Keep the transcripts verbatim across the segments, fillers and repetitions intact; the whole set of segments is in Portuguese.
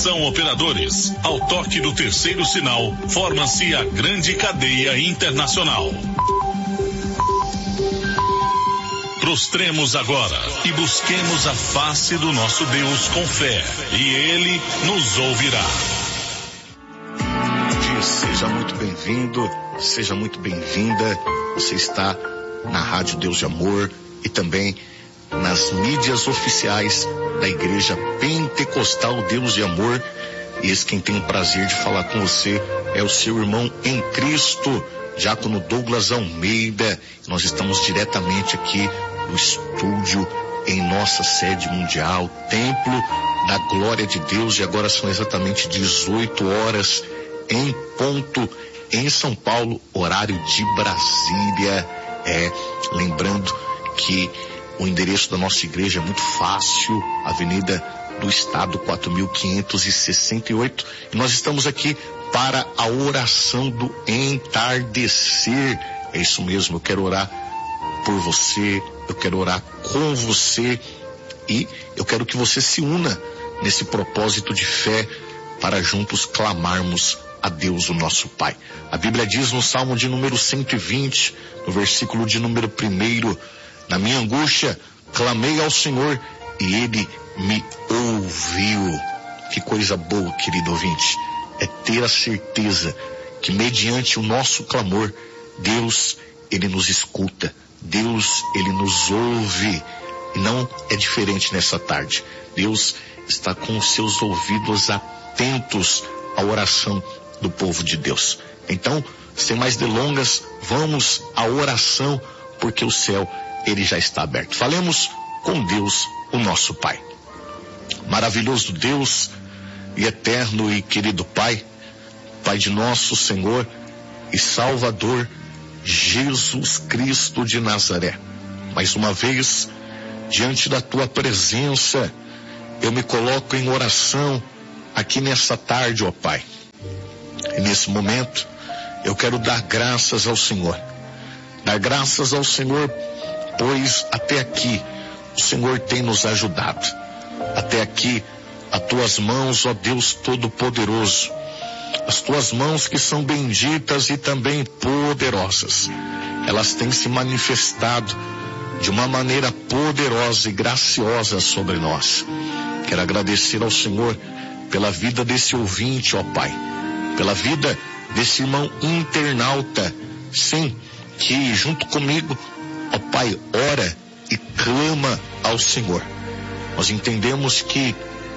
Atenção, operadores. Ao toque do terceiro sinal, forma-se a grande cadeia internacional. Prostremos agora e busquemos a face do nosso Deus com fé, e Ele nos ouvirá. Seja muito bem-vindo, seja muito bem-vinda. Você está na Rádio Deus de Amor e também nas mídias oficiais da Igreja Pentecostal Deus de Amor. E esse quem tem o prazer de falar com você é o seu irmão em Cristo, Diácono Douglas Almeida. Nós estamos diretamente aqui no estúdio em nossa sede mundial, Templo da Glória de Deus, e agora são exatamente dezoito horas em ponto em São Paulo, horário de Brasília. É, lembrando que o endereço da nossa igreja é muito fácil, Avenida do Estado quatro mil quinhentos e sessenta e oito, e nós estamos aqui para a oração do entardecer. É isso mesmo, eu quero orar por você, eu quero orar com você, e eu quero que você se una nesse propósito de fé para juntos clamarmos a Deus, o nosso Pai. A Bíblia diz no Salmo de número cento e vinte, no versículo de número primeiro, na minha angústia clamei ao Senhor e Ele me ouviu. Que coisa boa, querido ouvinte, é ter a certeza que mediante o nosso clamor, Deus, Ele nos escuta, Deus, Ele nos ouve. E não é diferente nessa tarde. Deus está com os seus ouvidos atentos à oração do povo de Deus. Então, sem mais delongas, vamos à oração, porque o céu, ele já está aberto. Falemos com Deus, o nosso Pai. Maravilhoso Deus e eterno e querido Pai, Pai de nosso Senhor e Salvador Jesus Cristo de Nazaré. Mais uma vez, diante da tua presença, eu me coloco em oração aqui nessa tarde, ó Pai. E nesse momento, eu quero dar graças ao Senhor. Dar graças ao Senhor, pois até aqui o Senhor tem nos ajudado. Até aqui, as tuas mãos, ó Deus Todo-Poderoso, as tuas mãos que são benditas e também poderosas, elas têm se manifestado de uma maneira poderosa e graciosa sobre nós. Quero agradecer ao Senhor pela vida desse ouvinte, ó Pai, pela vida desse irmão internauta, sim, que junto comigo, ó Pai, ora e clama ao Senhor. Nós entendemos que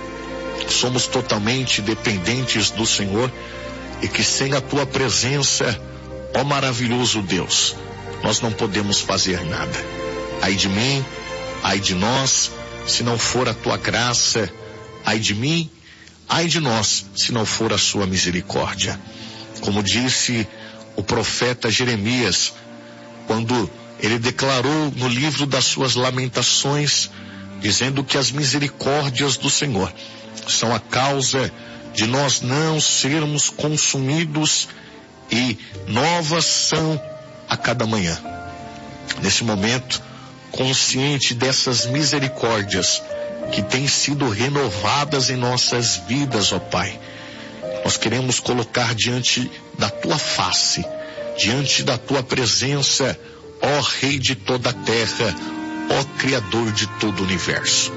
somos totalmente dependentes do Senhor e que sem a tua presença, ó maravilhoso Deus, nós não podemos fazer nada. Ai de mim, ai de nós, se não for a tua graça. Ai de mim, ai de nós, se não for a sua misericórdia. Como disse o profeta Jeremias, quando ele declarou no livro das suas lamentações, dizendo que as misericórdias do Senhor são a causa de nós não sermos consumidos, e novas são a cada manhã. Nesse momento, consciente dessas misericórdias que têm sido renovadas em nossas vidas, ó Pai, nós queremos colocar diante da tua face, diante da tua presença, ó Rei de toda a terra, ó Criador de todo o universo.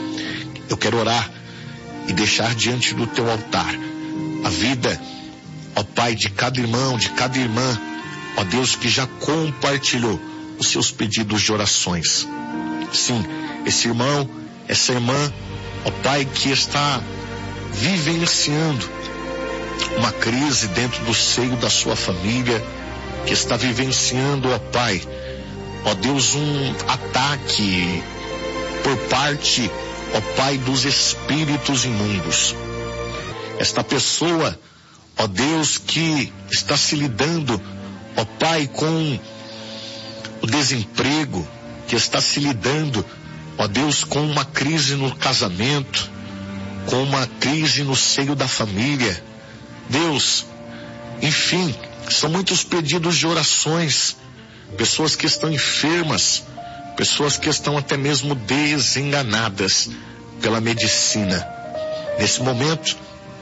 Eu quero orar e deixar diante do teu altar a vida, ó Pai, de cada irmão, de cada irmã, ó Deus, que já compartilhou os seus pedidos de orações. Sim, esse irmão, essa irmã, ó Pai, que está vivenciando uma crise dentro do seio da sua família, que está vivenciando, ó Pai, ó Deus, um ataque por parte, ó Pai, dos espíritos imundos. Esta pessoa, ó Deus, que está se lidando, ó Pai, com o desemprego, que está se lidando, ó Deus, com uma crise no casamento, com uma crise no seio da família. Deus, enfim, são muitos pedidos de orações, pessoas que estão enfermas, pessoas que estão até mesmo desenganadas pela medicina. Nesse momento,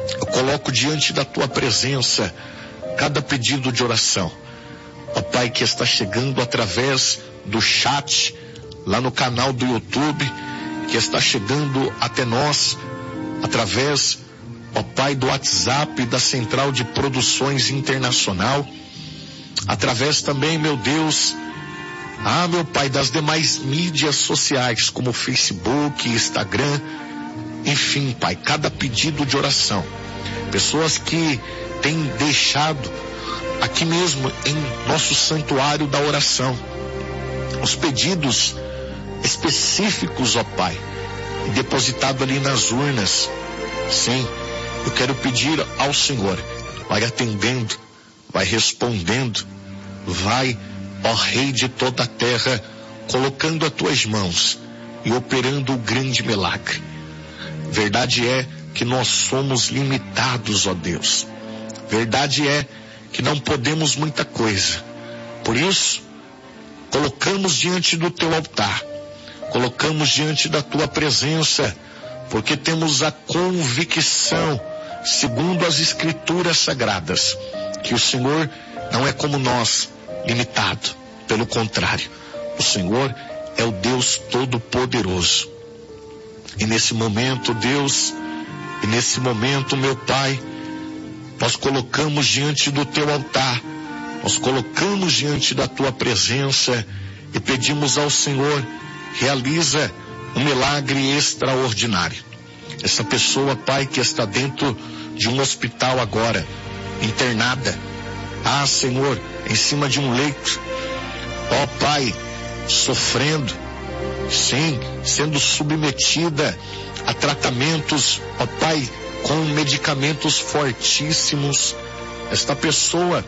Eu coloco diante da tua presença cada pedido de oração. Ó Pai, que está chegando através do chat, lá no canal do YouTube, que está chegando até nós, através, ó Pai, do WhatsApp, da Central de Produções Internacional, através também, meu Deus, ah, meu Pai, das demais mídias sociais, como Facebook, Instagram, enfim, Pai, cada pedido de oração. Pessoas que têm deixado aqui mesmo em nosso santuário da oração os pedidos específicos, ó Pai, e depositado ali nas urnas. Sim, eu quero pedir ao Senhor, vai atendendo, vai respondendo, vai, ó Rei de toda a terra, colocando as tuas mãos e operando o grande milagre. Verdade é que nós somos limitados, ó Deus. Verdade é que não podemos muita coisa. Por isso, colocamos diante do teu altar, colocamos diante da tua presença, porque temos a convicção, segundo as Escrituras Sagradas, que o Senhor não é como nós, limitado. Pelo contrário, o Senhor é o Deus Todo-Poderoso. E nesse momento, Deus, e nesse momento, meu Pai, nós colocamos diante do teu altar, nós colocamos diante da tua presença e pedimos ao Senhor, realiza um milagre extraordinário. Essa pessoa, Pai, que está dentro de um hospital agora, internada, ah, Senhor, em cima de um leito, ó Pai, sofrendo, sim, sendo submetida a tratamentos, ó Pai, com medicamentos fortíssimos. Esta pessoa,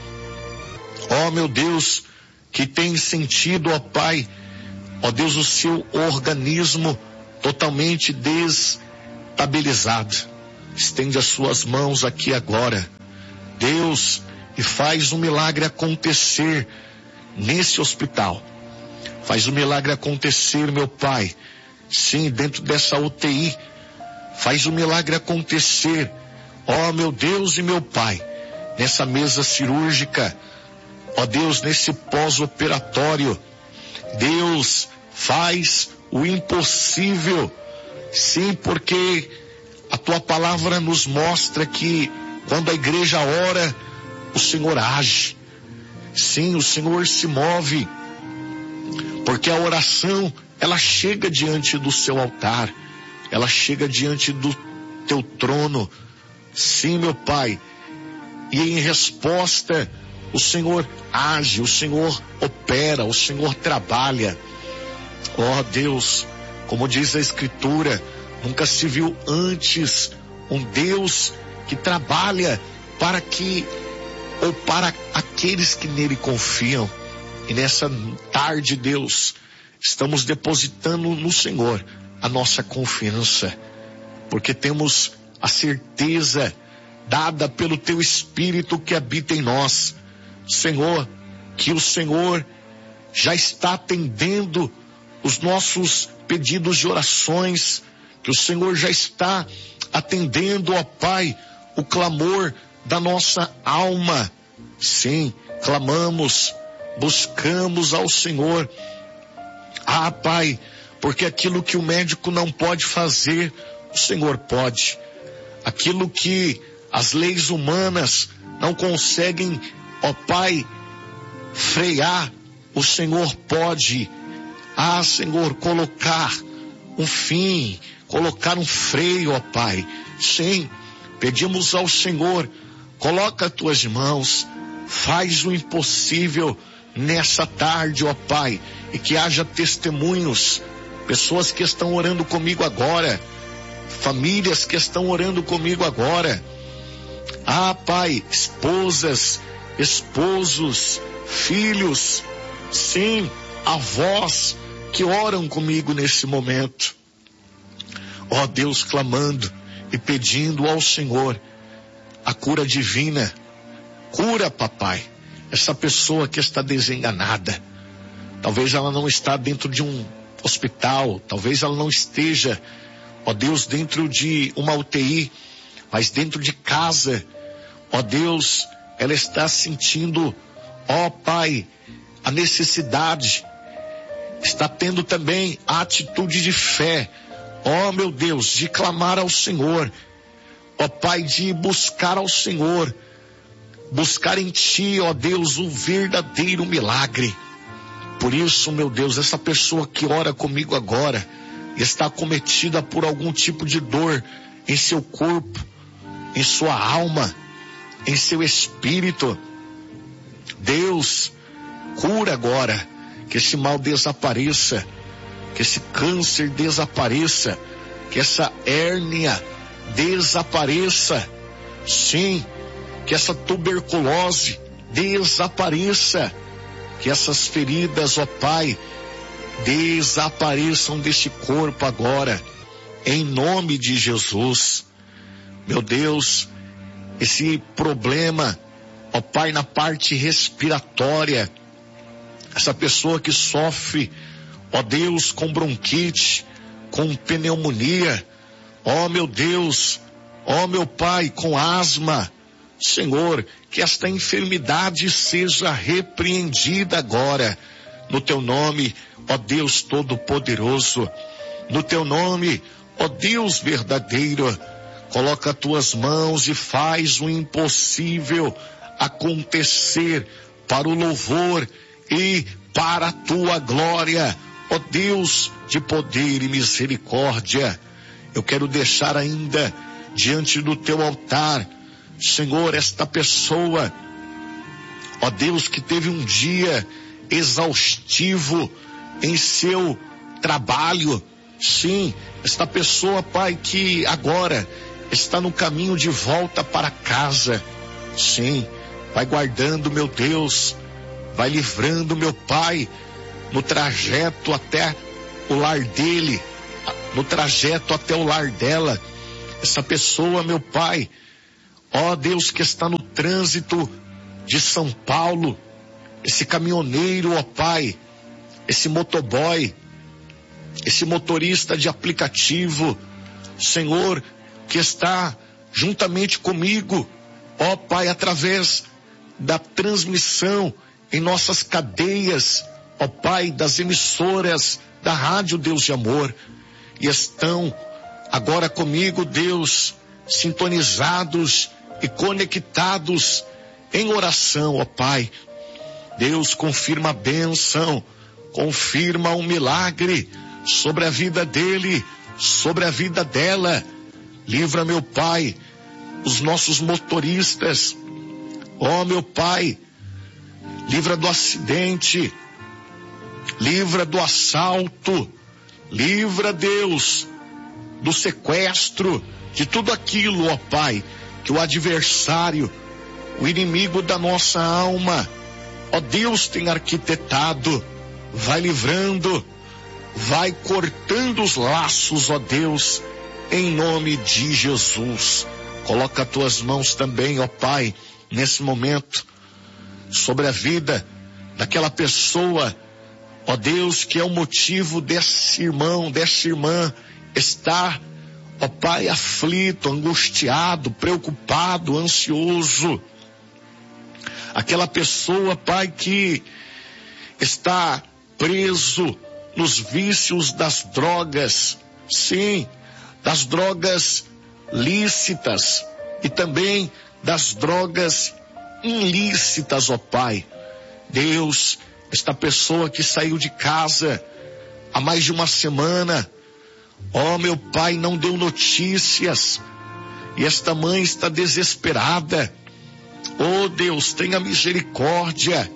ó meu Deus, que tem sentido, ó Pai, ó Deus, o seu organismo totalmente desestabilizado. Estende as suas mãos aqui agora, Deus, e faz um milagre acontecer nesse hospital. Faz um milagre acontecer, meu Pai, sim, dentro dessa U T I. Faz um milagre acontecer, ó meu Deus e meu Pai, nessa mesa cirúrgica, ó Deus, nesse pós-operatório. Deus, faz o impossível, sim, porque a tua palavra nos mostra que quando a igreja ora, o Senhor age. Sim, o Senhor se move, porque a oração, ela chega diante do seu altar, ela chega diante do teu trono. Sim, meu Pai, e em resposta, o Senhor age, o Senhor opera, o Senhor trabalha. Ó Deus, como diz a Escritura, nunca se viu antes um Deus que trabalha para que, ou para aqueles que nele confiam. E nessa tarde, Deus, estamos depositando no Senhor a nossa confiança, porque temos a certeza dada pelo teu Espírito que habita em nós, Senhor, que o Senhor já está atendendo os nossos pedidos de orações, que o Senhor já está atendendo, ó Pai, o clamor da nossa alma. Sim, clamamos, buscamos ao Senhor. Ah, Pai, porque aquilo que o médico não pode fazer, o Senhor pode. Aquilo que as leis humanas não conseguem, ó Pai, frear, o Senhor pode. Ah, Senhor, colocar um fim, colocar um freio, ó Pai. Sim, pedimos ao Senhor, coloca as tuas mãos, faz o impossível nessa tarde, ó Pai, e que haja testemunhos, pessoas que estão orando comigo agora, famílias que estão orando comigo agora. Ah, Pai, esposas, esposos, filhos, sim, avós que oram comigo nesse momento. Ó Deus, clamando e pedindo ao Senhor a cura divina. Cura, papai, essa pessoa que está desenganada. Talvez ela não está dentro de um hospital, talvez ela não esteja, ó Deus, dentro de uma U T I, mas dentro de casa, ó Deus, ela está sentindo, ó Pai, a necessidade, está tendo também a atitude de fé, ó meu Deus, de clamar ao Senhor, ó Pai, de buscar ao Senhor, buscar em Ti, ó Deus, o verdadeiro milagre. Por isso, meu Deus, essa pessoa que ora comigo agora, está acometida por algum tipo de dor em seu corpo, em sua alma, em seu espírito. Deus, cura agora, que esse mal desapareça, que esse câncer desapareça, que essa hérnia desapareça, sim, que essa tuberculose desapareça, que essas feridas, ó Pai, desapareçam deste corpo agora, em nome de Jesus. Meu Deus, esse problema, ó Pai, na parte respiratória, essa pessoa que sofre, ó Deus, com bronquite, com pneumonia, ó meu Deus, ó meu Pai, com asma, Senhor, que esta enfermidade seja repreendida agora, no Teu nome, ó Deus Todo-Poderoso, no Teu nome, ó Deus verdadeiro, coloca Tuas mãos e faz o impossível acontecer para o louvor e para a Tua glória, ó Deus de poder e misericórdia. Eu quero deixar ainda diante do Teu altar, Senhor, esta pessoa, ó Deus, que teve um dia exaustivo em seu trabalho, sim, esta pessoa, Pai, que agora está no caminho de volta para casa, sim, vai guardando, meu Deus, vai livrando, meu Pai, no trajeto até o lar dele, no trajeto até o lar dela, essa pessoa, meu Pai, ó Deus, que está no trânsito de São Paulo, esse caminhoneiro, ó Pai, esse motoboy, esse motorista de aplicativo, Senhor, que está juntamente comigo, ó Pai, através da transmissão em nossas cadeias, ó Pai, das emissoras da Rádio Deus de Amor, e estão agora comigo, Deus, sintonizados e conectados em oração, ó Pai. Deus, confirma a bênção, confirma um milagre sobre a vida dele, sobre a vida dela. Livra, meu Pai, os nossos motoristas, ó meu Pai, livra do acidente, livra do assalto, livra, Deus, do sequestro, de tudo aquilo, ó Pai, que o adversário, o inimigo da nossa alma, ó Deus, tem arquitetado. Vai livrando, vai cortando os laços, ó Deus, em nome de Jesus. Coloca as tuas mãos também, ó Pai, nesse momento, sobre a vida daquela pessoa, ó Deus, que é o motivo desse irmão, dessa irmã estar, ó Pai, aflito, angustiado, preocupado, ansioso. Aquela pessoa, Pai, que está preso nos vícios das drogas, sim, das drogas lícitas e também das drogas ilícitas, ó Pai. Deus, esta pessoa que saiu de casa há mais de uma semana, ó meu Pai, não deu notícias, e esta mãe está desesperada. Oh Deus, tenha misericórdia,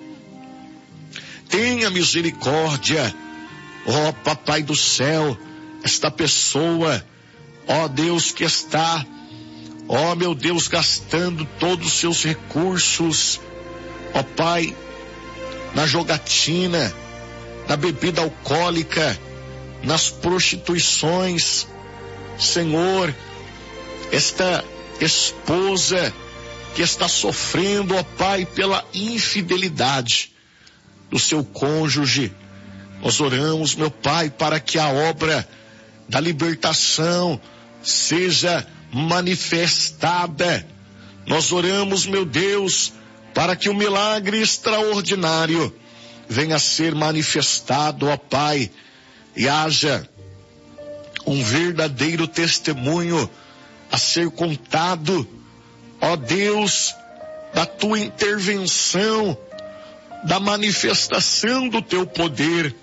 tenha misericórdia, ó Papai do céu, esta pessoa, ó Deus, que está, ó meu Deus, gastando todos os seus recursos, ó Pai, na jogatina, na bebida alcoólica, nas prostituições. Senhor, esta esposa que está sofrendo, ó Pai, pela infidelidade do seu cônjuge, nós oramos, meu Pai, para que a obra da libertação seja manifestada. Nós oramos, meu Deus, para que o milagre extraordinário venha a ser manifestado, ó Pai, e haja um verdadeiro testemunho a ser contado, ó Deus, da tua intervenção, da manifestação do teu poder.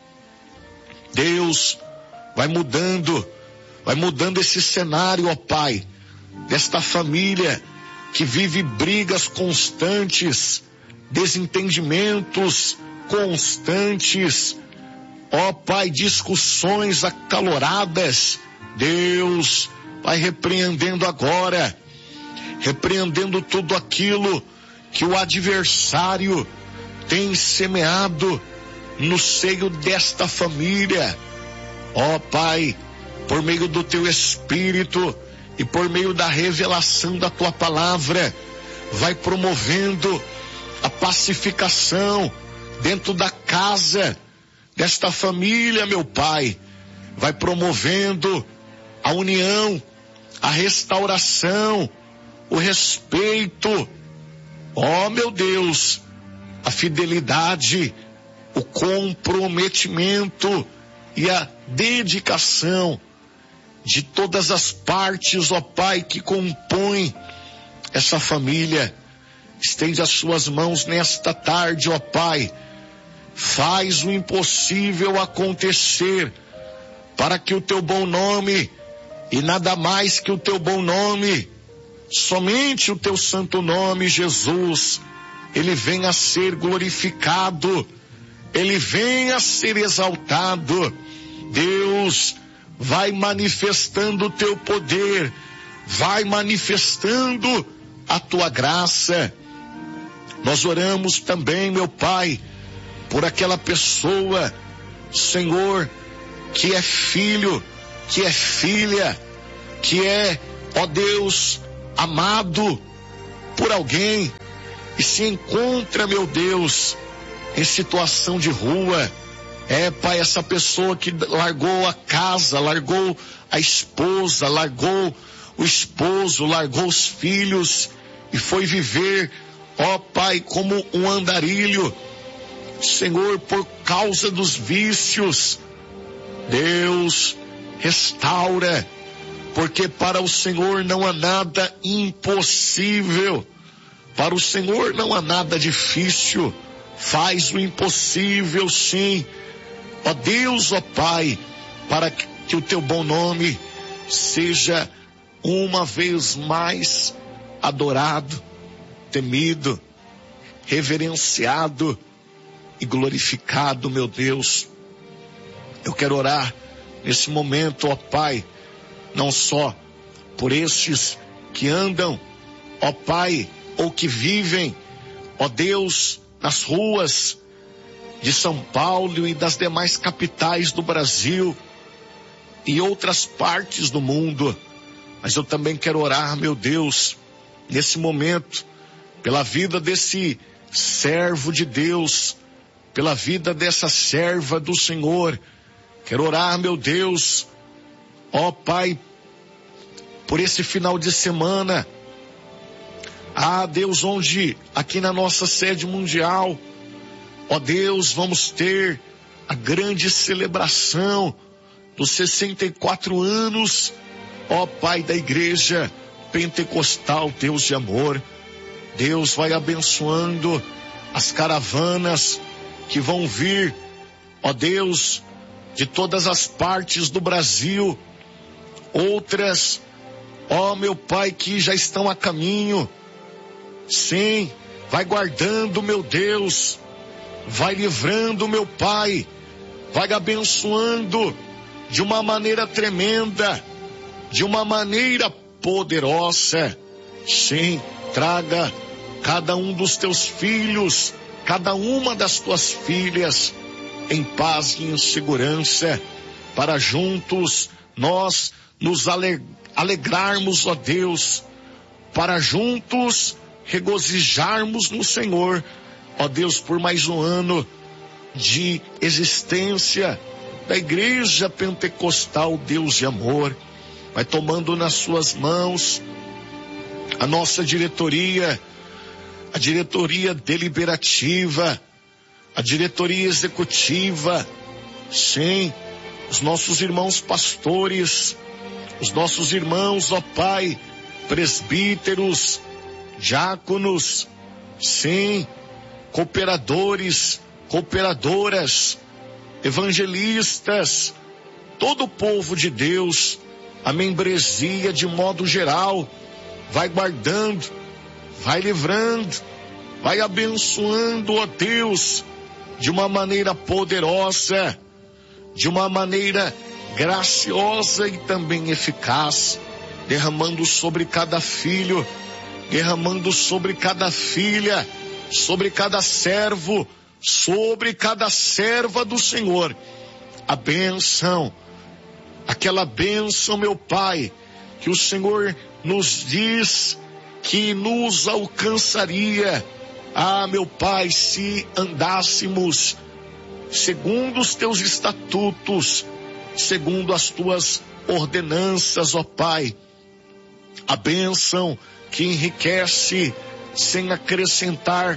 Deus, vai mudando, vai mudando esse cenário, ó Pai, desta família que vive brigas constantes, desentendimentos constantes, ó Pai, discussões acaloradas. Deus, vai repreendendo agora, repreendendo tudo aquilo que o adversário tem semeado no seio desta família. Ó Pai, por meio do teu Espírito e por meio da revelação da tua palavra, vai promovendo a pacificação dentro da casa desta família, meu Pai. Vai promovendo a união, a restauração, o respeito. Ó meu Deus, a fidelidade, o comprometimento e a dedicação de todas as partes, ó Pai, que compõem essa família. Estende as suas mãos nesta tarde, ó Pai. Faz o impossível acontecer para que o teu bom nome, e nada mais que o teu bom nome, somente o teu santo nome, Jesus, ele venha a ser glorificado, ele venha a ser exaltado. Deus, vai manifestando o teu poder, vai manifestando a tua graça. Nós oramos também, meu Pai, por aquela pessoa, Senhor, que é filho, que é filha, que é, ó Deus, amado por alguém e se encontra, meu Deus, em situação de rua. É, Pai, essa pessoa que largou a casa, largou a esposa, largou o esposo, largou os filhos e foi viver, ó Pai, como um andarilho, Senhor, por causa dos vícios. Deus, restaura, porque para o Senhor não há nada impossível, para o Senhor não há nada difícil. Faz o impossível, sim, ó Deus, ó Pai, para que o teu bom nome seja uma vez mais adorado, temido, reverenciado e glorificado, meu Deus. Eu quero orar nesse momento, ó Pai, não só por estes que andam, ó Pai, ou que vivem, ó Deus, nas ruas de São Paulo e das demais capitais do Brasil e outras partes do mundo, mas eu também quero orar, meu Deus, nesse momento, pela vida desse servo de Deus, pela vida dessa serva do Senhor. Quero orar, meu Deus, ó Pai, por esse final de semana. Ah, Deus, onde aqui na nossa sede mundial, ó Deus, vamos ter a grande celebração dos sessenta e quatro anos, ó Pai, da Igreja Pentecostal Deus de Amor. Deus, vai abençoando as caravanas que vão vir, ó Deus, de todas as partes do Brasil, outras, ó meu Pai, que já estão a caminho. Sim, vai guardando, meu Deus, vai livrando, meu Pai, vai abençoando de uma maneira tremenda, de uma maneira poderosa. Sim, traga cada um dos teus filhos, cada uma das tuas filhas em paz e em segurança, para juntos nós nos alegrarmos, ó Deus, para juntos regozijarmos no Senhor, ó Deus, por mais um ano de existência da Igreja Pentecostal Deus de Amor. vai tomando nas suas mãos a nossa diretoria, a diretoria deliberativa, a diretoria executiva, sim, os nossos irmãos pastores, os nossos irmãos, ó Pai, presbíteros, diáconos, sim, cooperadores, cooperadoras, evangelistas, todo o povo de Deus, a membresia de modo geral, vai guardando, vai livrando, vai abençoando, ó Deus, de uma maneira poderosa, de uma maneira graciosa e também eficaz, derramando sobre cada filho, derramando sobre cada filha, sobre cada servo, sobre cada serva do Senhor, a bênção, aquela bênção, meu Pai, que o Senhor nos diz que nos alcançaria, ah, meu Pai, se andássemos segundo os teus estatutos, segundo as tuas ordenanças, ó Pai, a bênção que enriquece sem acrescentar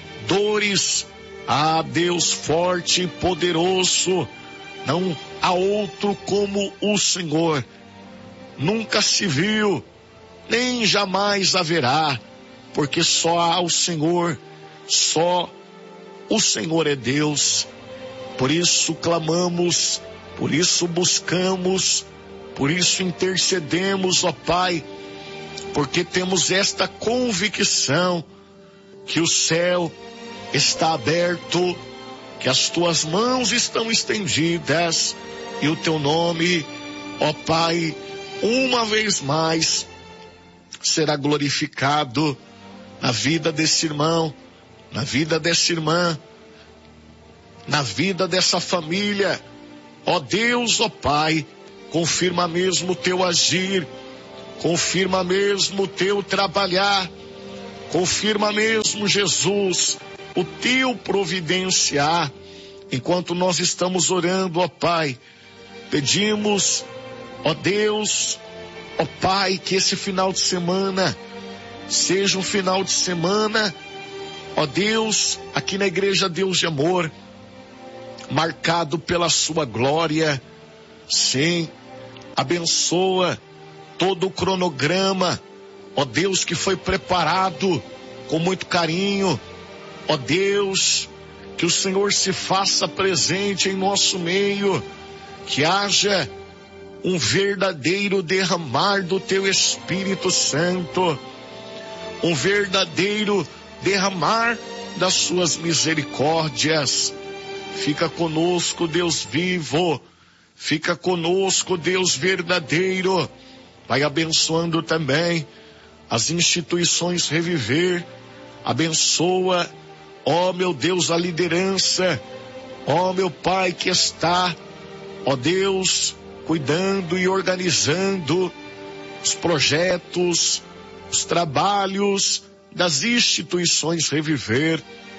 dores, ah, Deus forte e poderoso, não há outro como o Senhor, nunca se viu, nem jamais haverá, porque só há o Senhor, só o Senhor é Deus. Por isso clamamos, por isso buscamos, por isso intercedemos, ó Pai, porque temos esta convicção que o céu está aberto, que as tuas mãos estão estendidas e o teu nome, ó Pai, uma vez mais será glorificado na vida desse irmão, na vida dessa irmã, na vida dessa família. Ó Deus, ó Pai, confirma mesmo o teu agir, confirma mesmo o teu trabalhar, confirma mesmo, Jesus, o teu providenciar. Enquanto nós estamos orando, ó Pai, pedimos, ó Deus, ó Pai, que esse final de semana seja um final de semana, ó Deus, aqui na Igreja Deus de Amor, marcado pela sua glória. Sim, abençoa todo o cronograma, ó Deus, que foi preparado com muito carinho. Ó Deus, que o Senhor se faça presente em nosso meio, que haja um verdadeiro derramar do teu Espírito Santo, um verdadeiro derramar das suas misericórdias. Fica conosco, Deus vivo, fica conosco, Deus verdadeiro. Vai abençoando também as instituições Reviver, abençoa, ó meu Deus, a liderança, ó meu Pai que está, ó Deus, cuidando e organizando os projetos, os trabalhos das instituições Reviver.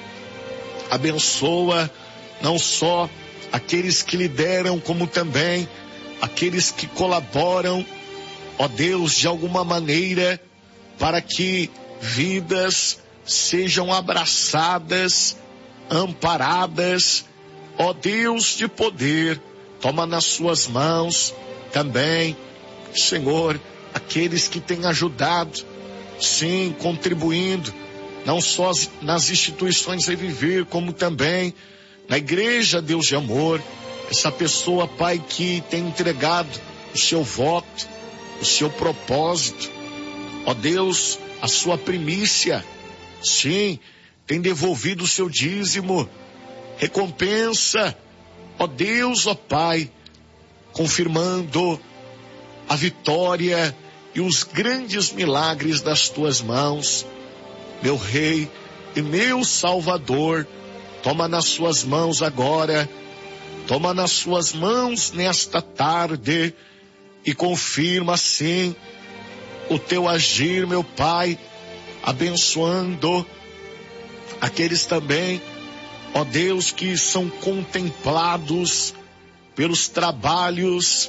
Abençoa não só aqueles que lideram, como também aqueles que colaboram, ó Deus, de alguma maneira, para que vidas sejam abraçadas, amparadas, ó Deus de poder. Toma nas suas mãos também, Senhor, aqueles que têm ajudado, sim, contribuindo, não só nas instituições Reviver, como também na Igreja Deus de Amor. Essa pessoa, Pai, que tem entregado o seu voto, o seu propósito, ó Deus, a sua primícia, sim, tem devolvido o seu dízimo, recompensa, ó Deus, ó Pai, confirmando a vitória e os grandes milagres das tuas mãos. Meu Rei e meu Salvador, toma nas suas mãos agora, toma nas suas mãos nesta tarde e confirma sim o teu agir, meu Pai, abençoando aqueles também, ó Deus, que são contemplados pelos trabalhos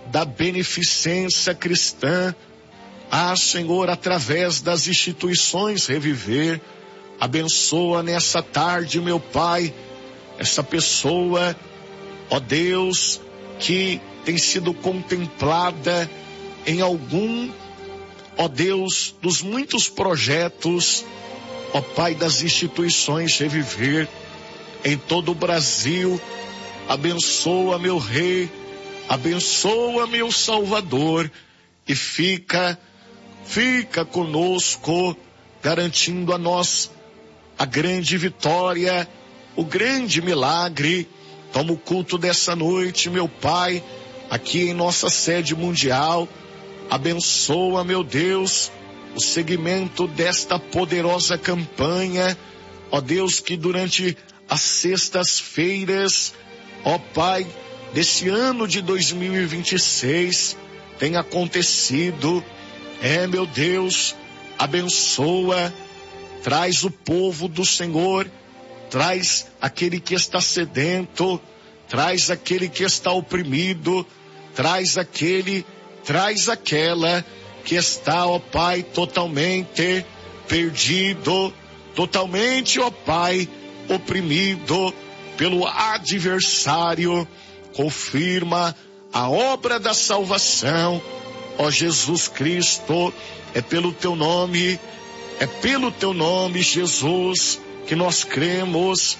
da beneficência cristã. Ah, Senhor, através das instituições Reviver, abençoa nessa tarde, meu Pai, essa pessoa, ó Deus, que tem sido contemplada em algum, ó Deus, dos muitos projetos, ó Pai, das instituições Reviver em todo o Brasil. Abençoa, meu Rei, abençoa, meu Salvador, e fica, fica conosco, garantindo a nós a grande vitória, o grande milagre. Toma o culto dessa noite, meu Pai, aqui em nossa sede mundial. Abençoa, meu Deus, o segmento desta poderosa campanha, ó Deus, que durante as sextas-feiras, ó Pai, desse ano de dois mil e vinte e seis, tem acontecido. É, meu Deus, abençoa, traz o povo do Senhor, traz aquele que está sedento, traz aquele que está oprimido, traz aquele, traz aquela que está, ó Pai, totalmente perdido, totalmente, ó Pai, oprimido pelo adversário. Confirma a obra da salvação, ó Jesus Cristo. É pelo teu nome, é pelo teu nome, Jesus, que nós cremos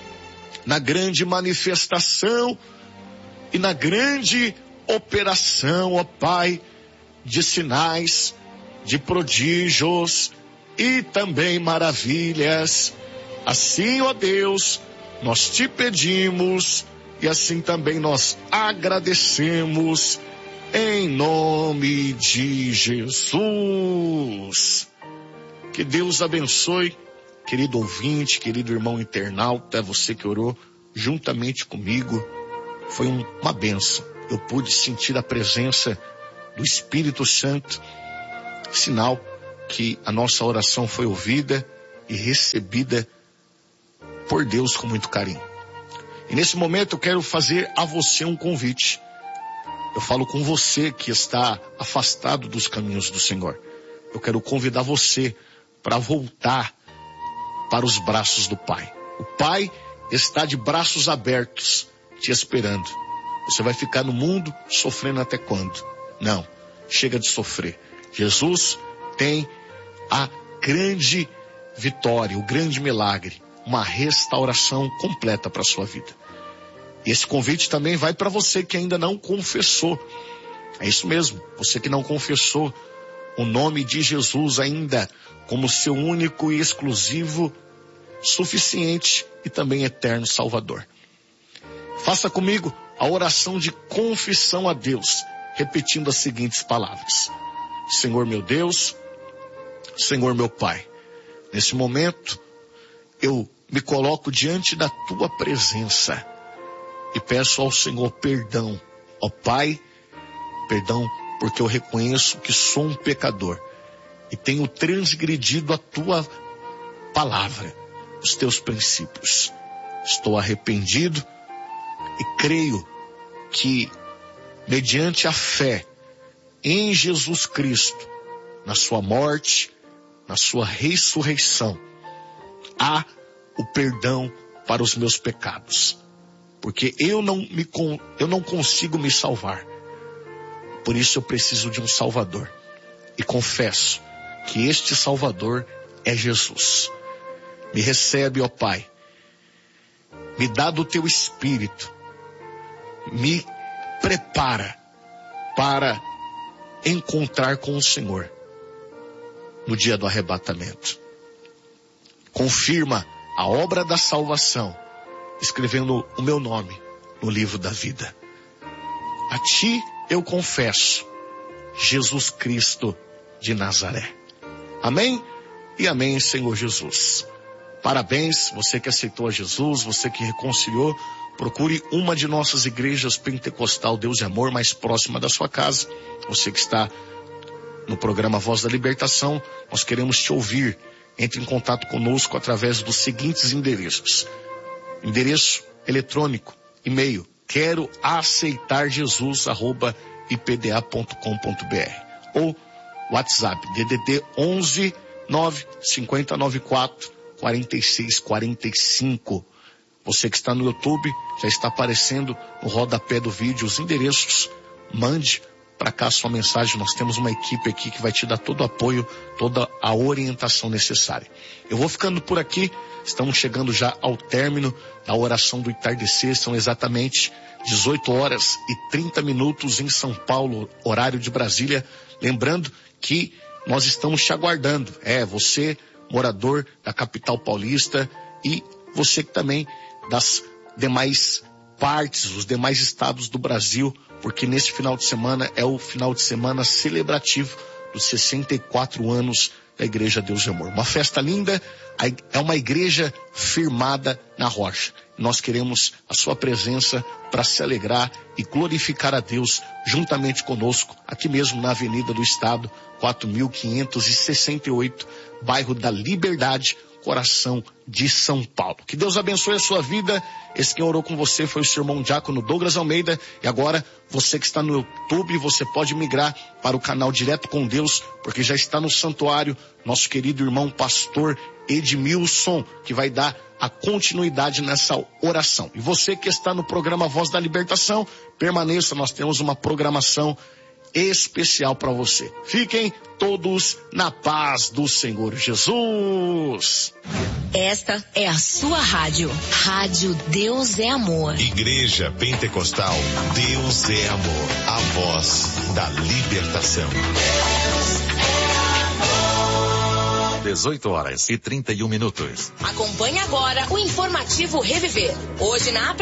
na grande manifestação e na grande operação, ó Pai, de sinais, de prodígios e também maravilhas. Assim, ó Deus, nós te pedimos e assim também nós agradecemos em nome de Jesus. Que Deus abençoe, querido ouvinte, querido irmão internauta, você que orou juntamente comigo. Foi um, uma bênção. Eu pude sentir a presença do Espírito Santo, sinal que a nossa oração foi ouvida e recebida por Deus com muito carinho. E nesse momento eu quero fazer a você um convite. Eu falo com você que está afastado dos caminhos do Senhor. Eu quero convidar você para voltar para os braços do Pai. O Pai está de braços abertos, te esperando. Você vai ficar no mundo sofrendo até quando? Não, chega de sofrer. Jesus tem a grande vitória, o grande milagre, uma restauração completa para a sua vida. E esse convite também vai para você que ainda não confessou. É isso mesmo, você que não confessou o nome de Jesus ainda como seu único e exclusivo, suficiente e também eterno Salvador. Faça comigo a oração de confissão a Deus, repetindo as seguintes palavras: Senhor meu Deus, Senhor meu Pai, nesse momento eu me coloco diante da tua presença e peço ao Senhor perdão, ó Pai, perdão porque eu reconheço que sou um pecador e tenho transgredido a tua palavra, os teus princípios. Estou arrependido e creio que, mediante a fé em Jesus Cristo, na sua morte, na sua ressurreição, há o perdão para os meus pecados. Porque eu não, me, eu não consigo me salvar. Por isso eu preciso de um Salvador. E confesso que este Salvador é Jesus. Me recebe, ó Pai. Me dá do teu Espírito. Me prepara para encontrar com o Senhor no dia do arrebatamento. Confirma a obra da salvação, escrevendo o meu nome no livro da vida. A ti eu confesso, Jesus Cristo de Nazaré. Amém? E amém, Senhor Jesus. Parabéns, você que aceitou a Jesus, você que reconciliou. Procure uma de nossas igrejas pentecostal Deus e Amor mais próxima da sua casa. Você que está no programa Voz da Libertação, nós queremos te ouvir. Entre em contato conosco através dos seguintes endereços. Endereço eletrônico, e-mail, quero aceitar Jesus, arroba i p d a ponto com ponto b r ou WhatsApp D D D onze nove cinco zero nove quatro quatro seis quatro cinco. Você que está no YouTube, já está aparecendo no rodapé do vídeo os endereços. Mande para cá a sua mensagem. Nós temos uma equipe aqui que vai te dar todo o apoio, toda a orientação necessária. Eu vou ficando por aqui. Estamos chegando já ao término da oração do entardecer. São exatamente dezoito horas e trinta minutos em São Paulo, horário de Brasília. Lembrando que nós estamos te aguardando. É, você, morador da capital paulista, e você que também das demais partes, os demais estados do Brasil, porque nesse final de semana é o final de semana celebrativo dos sessenta e quatro anos da Igreja Deus de Amor. Uma festa linda, é uma igreja firmada na rocha. Nós queremos a sua presença para se alegrar e glorificar a Deus juntamente conosco, aqui mesmo na Avenida do Estado, quatro mil quinhentos e sessenta e oito, bairro da Liberdade, coração de São Paulo. Que Deus abençoe a sua vida. Esse quem orou com você foi o seu irmão diácono Douglas Almeida. E agora, você que está no YouTube, você pode migrar para o canal Direto com Deus, porque já está no santuário nosso querido irmão pastor Edmilson, que vai dar a continuidade nessa oração. E você que está no programa Voz da Libertação, permaneça, nós temos uma programação especial para você. Fiquem todos na paz do Senhor Jesus. Esta é a sua rádio. Rádio Deus é Amor. Igreja Pentecostal Deus é Amor. A voz da libertação. dezoito horas e trinta e um minutos. Acompanhe agora o informativo Reviver. Hoje na apresentação